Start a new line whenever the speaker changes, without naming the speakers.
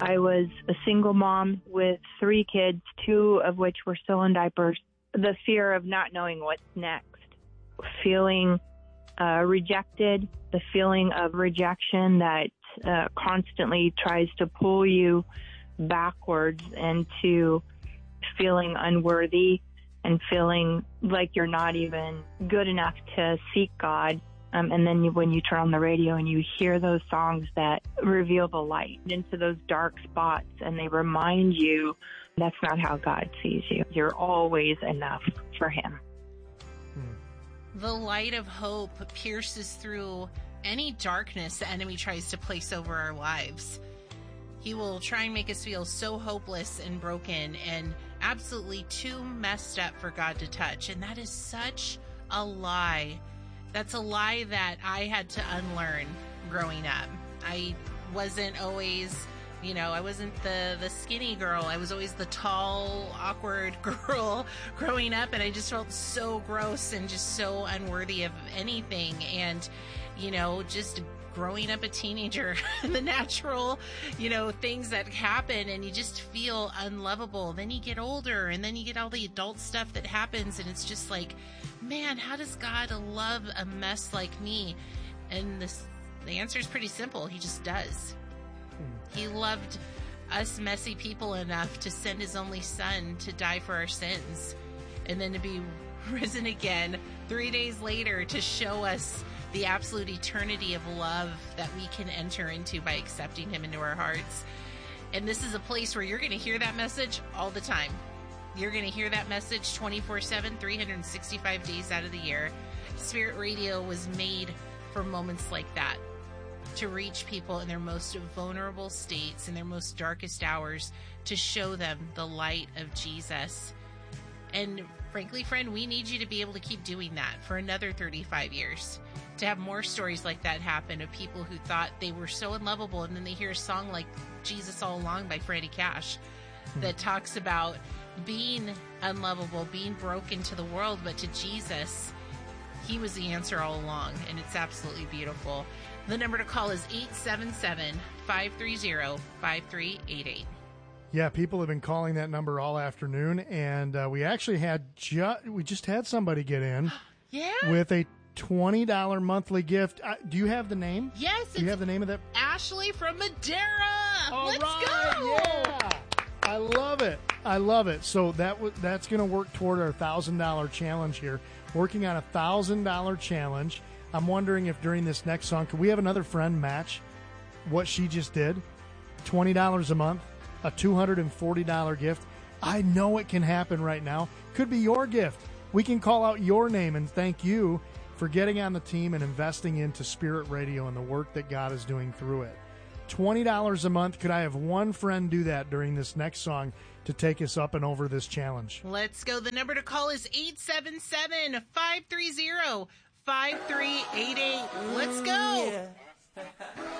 I was a single mom with 3 kids, 2 of which were still in diapers. The fear of not knowing what's next, feeling rejected, the feeling of rejection that constantly tries to pull you backwards into feeling unworthy and feeling like you're not even good enough to seek God. And then when you turn on the radio and you hear those songs that reveal the light into those dark spots, and they remind you that's not how God sees you. You're always enough for Him.
The light of hope pierces through any darkness the enemy tries to place over our lives. He will try and make us feel so hopeless and broken and absolutely too messed up for God to touch. And that is such a lie. That's a lie that I had to unlearn growing up. I wasn't always, I wasn't the skinny girl. I was always the tall, awkward girl growing up, and I just felt so gross and just so unworthy of anything. And, just growing up a teenager, the natural, things that happen, and you just feel unlovable. Then you get older, and then you get all the adult stuff that happens, and it's just like, man, how does God love a mess like me? And the answer is pretty simple. He just does. He loved us messy people enough to send His only Son to die for our sins, and then to be risen again 3 days later to show us the absolute eternity of love that we can enter into by accepting Him into our hearts. And this is a place where you're going to hear that message all the time. You're going to hear that message 24/7, 365 days out of the year. Spirit Radio was made for moments like that, to reach people in their most vulnerable states, in their most darkest hours, to show them the light of Jesus. And frankly, friend, we need you to be able to keep doing that for another 35 years, to have more stories like that happen, of people who thought they were so unlovable, and then they hear a song like Jesus All Along by Freddie Cash that talks about being unlovable, being broken to the world, but to Jesus, He was the answer all along, and it's absolutely beautiful. The number to call is 877-530-5388.
Yeah, people have been calling that number all afternoon, and we actually had we just had somebody get in with a $20 monthly gift. Do you have the name?
Yes.
Do you have the name of that?
Ashley from Madera.
All
Let's
right,
go.
Yeah. I love it. I love it. So that's going to work toward our $1,000 challenge here. Working on a $1,000 challenge. I'm wondering if during this next song, could we have another friend match what she just did? $20 a month, a $240 gift. I know it can happen right now. Could be your gift. We can call out your name and thank you for getting on the team and investing into Spirit Radio and the work that God is doing through it. $20 a month. Could I have one friend do that during this next song to take us up and over this challenge?
Let's go. The number to call is 877-530-5388. Let's go.